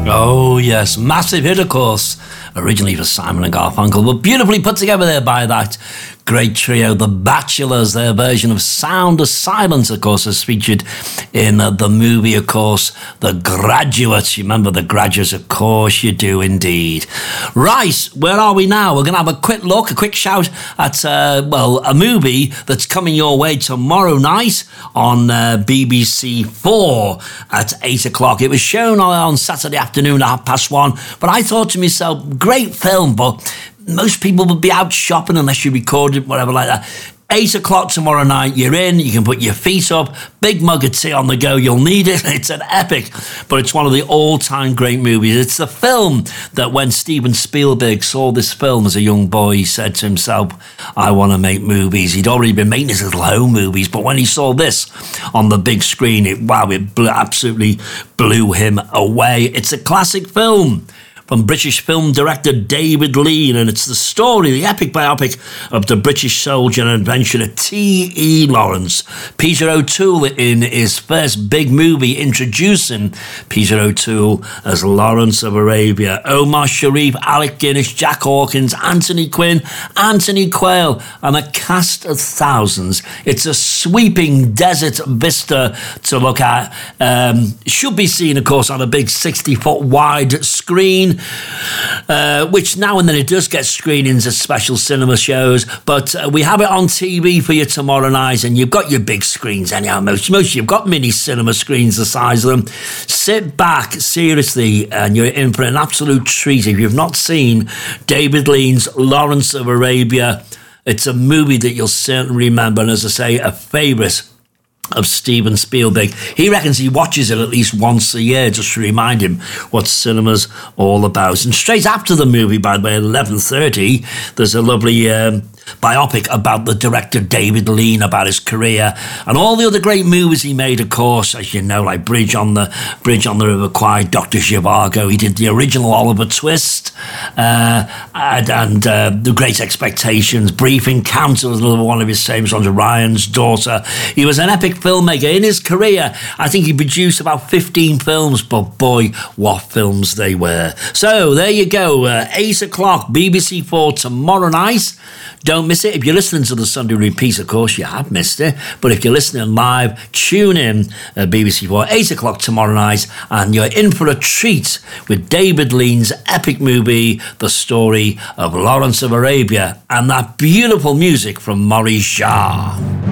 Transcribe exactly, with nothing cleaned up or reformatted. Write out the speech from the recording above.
Oh, yes. Massive hit, of course. Originally for Simon and Garfunkel, but beautifully put together there by that great trio, The Bachelors. Their version of Sound of Silence, of course, is featured in uh, the movie, of course, The Graduates. You remember The Graduates? Of course you do indeed. Right, where are we now? We're going to have a quick look, a quick shout at, uh, well, a movie that's coming your way tomorrow night on uh, B B C Four at eight o'clock. It was shown on Saturday afternoon at half past one, but I thought to myself, great film, but most people would be out shopping unless you recorded, whatever like that. Eight o'clock tomorrow night, you're in, you can put your feet up, big mug of tea on the go, you'll need it. It's an epic, but it's one of the all-time great movies. It's the film that when Steven Spielberg saw this film as a young boy, he said to himself, I want to make movies. He'd already been making his little home movies, but when he saw this on the big screen, it, wow, it blew, absolutely blew him away. It's a classic film from British film director David Lean, and it's the story, the epic biopic of the British soldier and adventurer T E Lawrence. Peter O'Toole in his first big movie, introducing Peter O'Toole as Lawrence of Arabia. Omar Sharif, Alec Guinness, Jack Hawkins, Anthony Quinn, Anthony Quayle, and a cast of thousands. It's a sweeping desert vista to look at. Um, should be seen, of course, on a big sixty-foot wide screen, Uh, which now and then it does get screenings at special cinema shows, but uh, we have it on T V for you tomorrow night, and you've got your big screens anyhow. Most, most you've got mini cinema screens the size of them. Sit back, seriously, and you're in for an absolute treat. If you've not seen David Lean's Lawrence of Arabia, it's a movie that you'll certainly remember, and as I say, a favourite of Steven Spielberg. He reckons he watches it at least once a year just to remind him what cinema's all about. And straight after the movie, by the way, at eleven thirty, there's a lovely um, biopic about the director David Lean, about his career and all the other great movies he made, of course, as you know, like Bridge on the Bridge on the River Kwai, Doctor Zhivago. He did the original Oliver Twist, uh, and, and uh, The Great Expectations. Brief Encounter was another one of his famous ones, Ryan's Daughter. He was an epic filmmaker. In his career, I think he produced about fifteen films, but boy, what films they were. So there you go, uh, eight o'clock, B B C Four tomorrow night. Don't miss it. If you're listening to the Sunday repeat, of course, you have missed it. But if you're listening live, tune in at B B C Four, eight o'clock tomorrow night, and you're in for a treat with David Lean's epic movie, The Story of Lawrence of Arabia, and that beautiful music from Maurice Jarre.